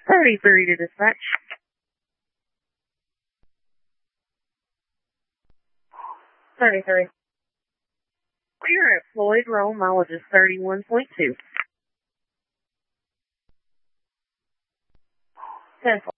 33 to dispatch. You're at Floyd Roll, mileage is 31.2. 10